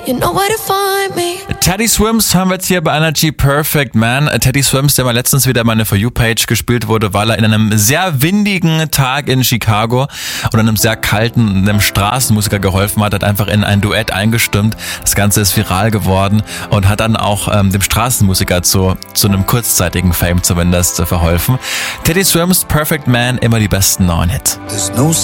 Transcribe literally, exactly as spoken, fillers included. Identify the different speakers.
Speaker 1: You know where to find me.
Speaker 2: Teddy Swims haben wir jetzt hier bei Energy Perfect Man. Teddy Swims, der mal letztens wieder meine For You-Page gespielt wurde, weil er in einem sehr windigen Tag in Chicago und einem sehr kalten, einem Straßenmusiker geholfen hat, hat einfach in ein Duett eingestimmt. Das Ganze ist viral geworden und hat dann auch ähm, dem Straßenmusiker zu, zu einem kurzzeitigen Fame zumindest verholfen. Teddy Swims, Perfect Man, immer die besten neuen Hits.